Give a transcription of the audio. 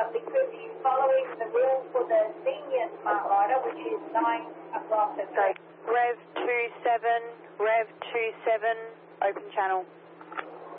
because you're following the rule for the senior smart rider, which is 9 o'clock at night. Rev 27, open channel.